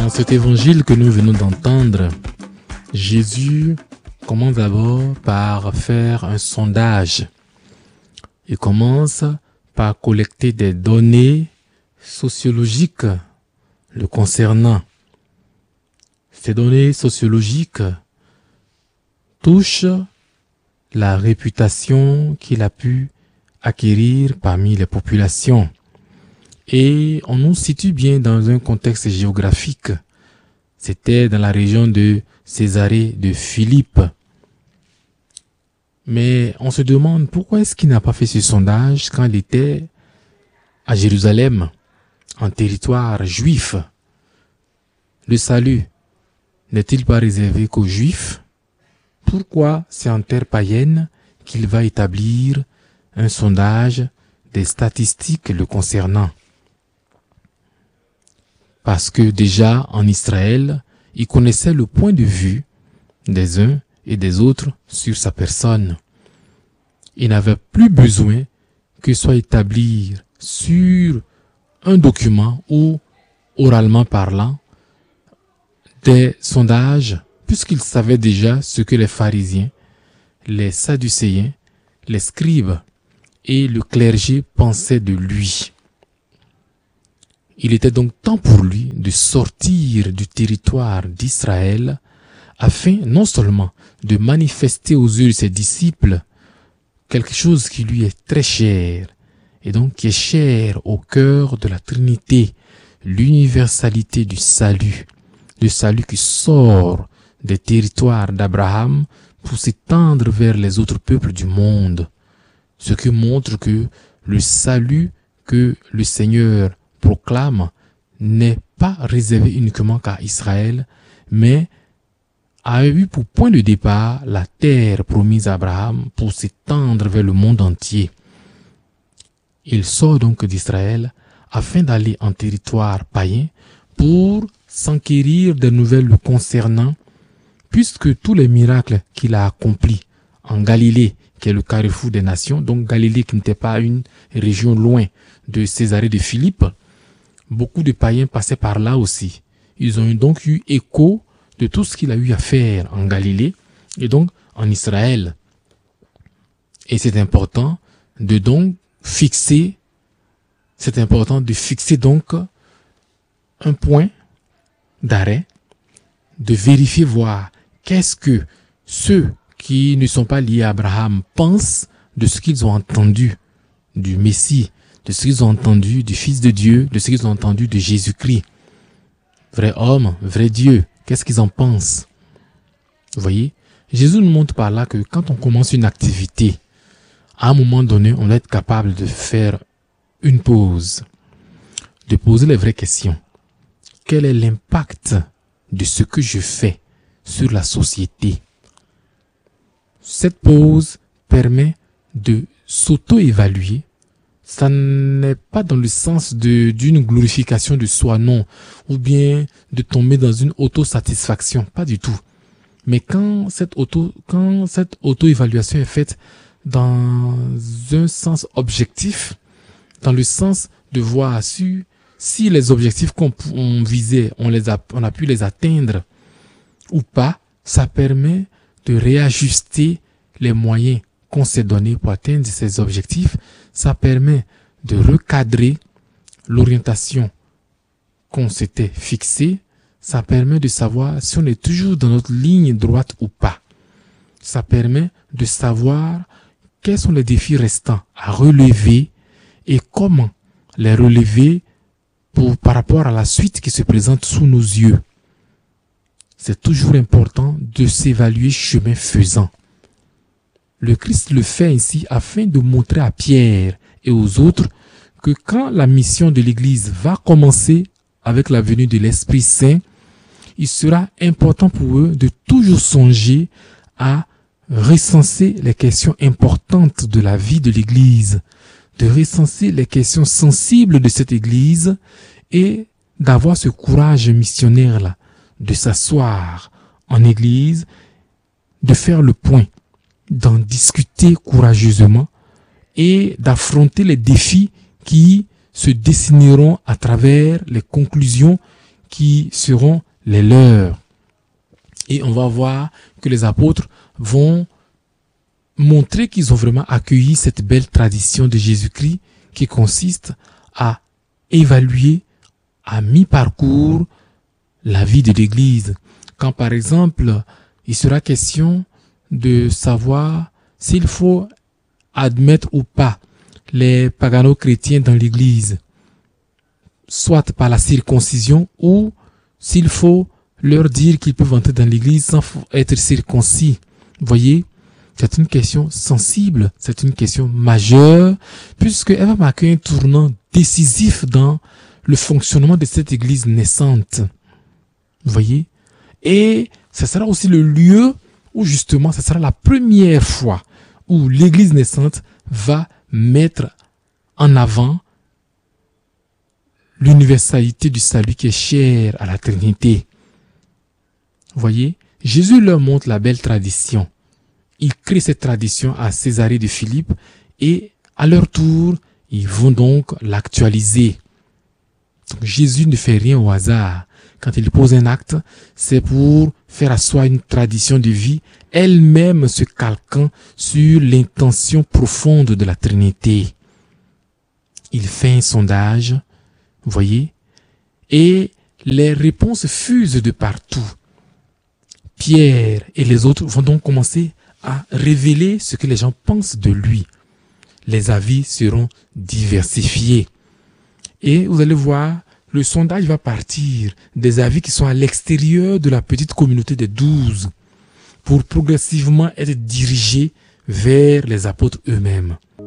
Dans cet évangile que nous venons d'entendre, Jésus commence d'abord par faire un sondage. Il commence par collecter des données sociologiques le concernant. Ces données sociologiques touchent la réputation qu'il a pu acquérir parmi les populations. Et on nous situe bien dans un contexte géographique. C'était dans la région de Césarée de Philippe. Mais on se demande pourquoi est-ce qu'il n'a pas fait ce sondage quand il était à Jérusalem, en territoire juif. Le salut n'est-il pas réservé qu'aux Juifs? Pourquoi c'est en terre païenne qu'il va établir un sondage des statistiques le concernant? Parce que déjà en Israël, il connaissait le point de vue des uns et des autres sur sa personne. Il n'avait plus besoin que soit établi sur un document ou oralement parlant des sondages, puisqu'il savait déjà ce que les pharisiens, les sadducéens, les scribes et le clergé pensaient de lui. Il était donc temps pour lui de sortir du territoire d'Israël afin non seulement de manifester aux yeux de ses disciples quelque chose qui lui est très cher et donc qui est cher au cœur de la Trinité, l'universalité du salut, le salut qui sort des territoires d'Abraham pour s'étendre vers les autres peuples du monde, ce qui montre que le salut que le Seigneur proclame n'est pas réservé uniquement qu'à Israël, mais a eu pour point de départ la terre promise à Abraham pour s'étendre vers le monde entier. Il sort donc d'Israël afin d'aller en territoire païen pour s'enquérir des nouvelles le concernant, puisque tous les miracles qu'il a accomplis en Galilée, qui est le carrefour des nations, donc Galilée qui n'était pas une région loin de Césarée de Philippe, beaucoup de païens passaient par là aussi. Ils ont donc eu écho de tout ce qu'il a eu à faire en Galilée et donc en Israël. Et c'est important de fixer donc un point d'arrêt, de vérifier, voir qu'est-ce que ceux qui ne sont pas liés à Abraham pensent de ce qu'ils ont entendu du Messie, de ce qu'ils ont entendu du Fils de Dieu, de ce qu'ils ont entendu de Jésus-Christ. Vrai homme, vrai Dieu, qu'est-ce qu'ils en pensent? Vous voyez, Jésus nous montre par là que quand on commence une activité, à un moment donné, on doit être capable de faire une pause, de poser les vraies questions. Quel est l'impact de ce que je fais sur la société? Cette pause permet de s'auto-évaluer. Ça n'est pas dans le sens d'une glorification de soi, non, ou bien de tomber dans une autosatisfaction, pas du tout. Mais quand cette auto-évaluation est faite dans un sens objectif, dans le sens de voir si les objectifs qu'on visait, on a pu les atteindre ou pas, ça permet de réajuster les moyens qu'on s'est donné pour atteindre ces objectifs. Ça permet de recadrer l'orientation qu'on s'était fixée. Ça permet de savoir si on est toujours dans notre ligne droite ou pas. Ça permet de savoir quels sont les défis restants à relever et comment les relever par rapport à la suite qui se présente sous nos yeux. C'est toujours important de s'évaluer chemin faisant. Le Christ le fait ainsi afin de montrer à Pierre et aux autres que quand la mission de l'Église va commencer avec la venue de l'Esprit Saint, il sera important pour eux de toujours songer à recenser les questions importantes de la vie de l'Église, de recenser les questions sensibles de cette Église et d'avoir ce courage missionnaire-là, de s'asseoir en Église, de faire le point, d'en discuter courageusement et d'affronter les défis qui se dessineront à travers les conclusions qui seront les leurs. Et on va voir que les apôtres vont montrer qu'ils ont vraiment accueilli cette belle tradition de Jésus-Christ qui consiste à évaluer à mi-parcours la vie de l'Église. Quand par exemple, il sera question de savoir s'il faut admettre ou pas les pagano-chrétiens dans l'Église, soit par la circoncision ou s'il faut leur dire qu'ils peuvent entrer dans l'Église sans être circoncis. Vous voyez, c'est une question sensible, c'est une question majeure, puisqu'elle va marquer un tournant décisif dans le fonctionnement de cette Église naissante. Vous voyez? Et ce sera aussi le lieu où justement, ce sera la première fois où l'Église naissante va mettre en avant l'universalité du salut qui est chère à la Trinité. Vous voyez? Jésus leur montre la belle tradition. Il crée cette tradition à Césarée de Philippe et à leur tour, ils vont donc l'actualiser. Donc, Jésus ne fait rien au hasard. Quand il pose un acte, c'est pour faire asseoir une tradition de vie, elle-même se calquant sur l'intention profonde de la Trinité. Il fait un sondage, vous voyez, et les réponses fusent de partout. Pierre et les autres vont donc commencer à révéler ce que les gens pensent de lui. Les avis seront diversifiés. Et vous allez voir, le sondage va partir des avis qui sont à l'extérieur de la petite communauté des 12 pour progressivement être dirigés vers les apôtres eux-mêmes.